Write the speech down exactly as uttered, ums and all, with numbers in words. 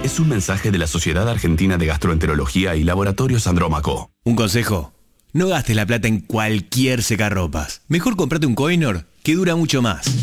es un mensaje de la Sociedad Argentina de Gastroenterología y Laboratorios Andrómaco. Un consejo: no gastes la plata en cualquier secarropas. Mejor comprate un Coinor que dura mucho más.